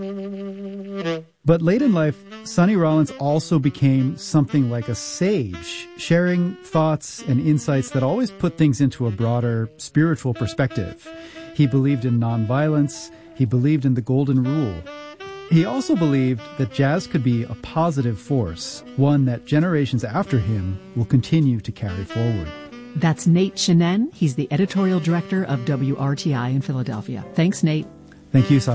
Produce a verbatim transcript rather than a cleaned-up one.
But late in life, Sonny Rollins also became something like a sage, sharing thoughts and insights that always put things into a broader spiritual perspective. He believed in nonviolence. He believed in the golden rule. He also believed that jazz could be a positive force, one that generations after him will continue to carry forward. That's Nate Chinen. He's the editorial director of W R T I in Philadelphia. Thanks, Nate. Thank you, Sasha.